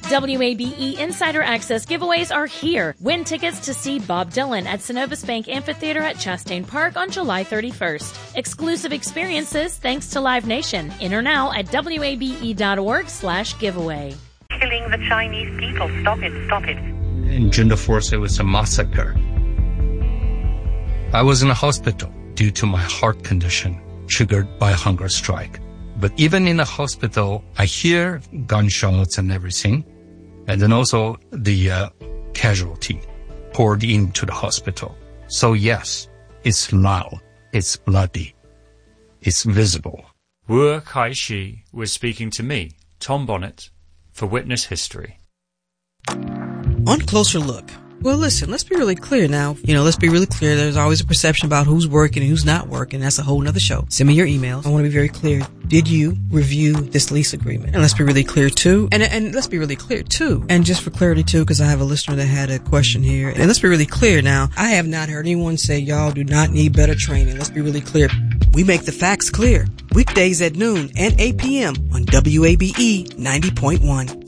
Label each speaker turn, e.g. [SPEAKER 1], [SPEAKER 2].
[SPEAKER 1] WABE Insider Access giveaways are here. Win tickets to see Bob Dylan at Synovus Bank Amphitheater at Chastain Park on July 31st. Exclusive experiences thanks to Live Nation. Enter now at wabe.org/giveaway.
[SPEAKER 2] Killing the Chinese people. Stop it. Stop it.
[SPEAKER 3] In June the 4th, it was a massacre. I was in a hospital due to my heart condition triggered by a hunger strike. But even in the hospital, I hear gunshots and everything. And then also the casualty poured into the hospital. So yes, it's loud, it's bloody, it's visible.
[SPEAKER 4] Wu Kai-shi was speaking to me, Tom Bonnet, for Witness History.
[SPEAKER 5] On Closer Look. Well, listen, let's be really clear now. Let's be really clear. There's always a perception about who's working and who's not working. That's a whole nother show. Send me your emails. I want to be very clear. Did you review this lease agreement? And let's be really clear too. And let's be really clear too. And just for clarity too, because I have a listener that had a question here. And let's be really clear now. I have not heard anyone say y'all do not need better training. Let's be really clear. We make the facts clear. Weekdays at noon and 8 p.m. on WABE 90.1.